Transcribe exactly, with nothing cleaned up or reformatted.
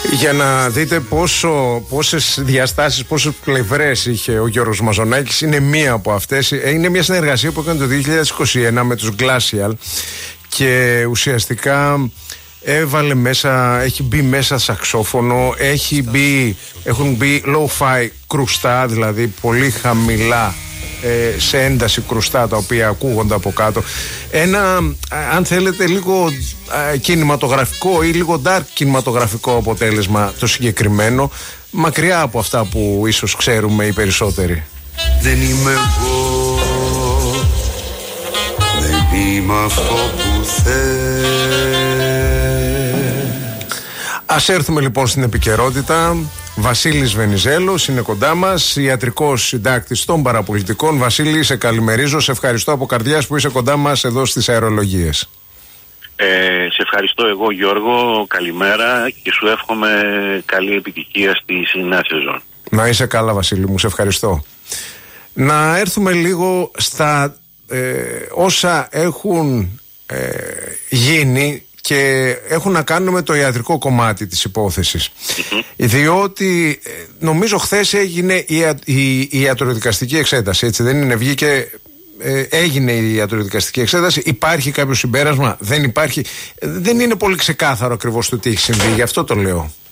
Για να δείτε πόσο, πόσες διαστάσεις, πόσες πλευρές είχε ο Γιώργος Μαζονάκης, είναι μία από αυτές. Είναι μια συνεργασία που έκανε το δύο χιλιάδες είκοσι ένα με τους Glacial και ουσιαστικά έβαλε μέσα, έχει μπει μέσα σαξόφωνο, έχει μπει, έχουν μπει low-fi κρουστά, δηλαδή πολύ χαμηλά ε, σε ένταση κρουστά τα οποία ακούγονται από κάτω. Ένα, αν θέλετε, λίγο ε, κινηματογραφικό ή λίγο dark κινηματογραφικό αποτέλεσμα το συγκεκριμένο, μακριά από αυτά που ίσως ξέρουμε οι περισσότεροι. Δεν είμαι εγώ, δεν είμαι αυτό που θες. Ας έρθουμε λοιπόν στην επικαιρότητα. Βασίλης Βενιζέλος είναι κοντά μας, ιατρικός συντάκτης των παραπολιτικών. Βασίλη, σε καλημερίζω, σε ευχαριστώ από καρδιάς που είσαι κοντά μας εδώ στις αερολογίες. Ε, σε ευχαριστώ εγώ, Γιώργο, καλημέρα και σου εύχομαι καλή επιτυχία στη νέα σεζόν. Να είσαι καλά, Βασίλη μου, σε ευχαριστώ. Να έρθουμε λίγο στα ε, όσα έχουν ε, γίνει και έχουν να κάνουν με το ιατρικό κομμάτι της υπόθεσης. Mm-hmm. Διότι νομίζω χθες έγινε η, η, η ιατροδικαστική εξέταση, έτσι δεν είναι? Βγήκε, ε, έγινε η ιατροδικαστική εξέταση. Υπάρχει κάποιο συμπέρασμα? Δεν υπάρχει? Δεν είναι πολύ ξεκάθαρο ακριβώς το τι έχει συμβεί, γι' αυτό το λέω.